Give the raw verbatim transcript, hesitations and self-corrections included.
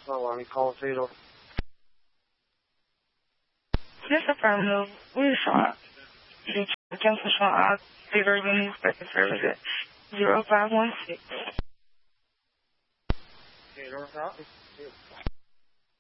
Oh, I'm calling Fatal. Yes, affirmative. We saw the cancel shot Fatal Unit Special Service at zero five one six. Fatal,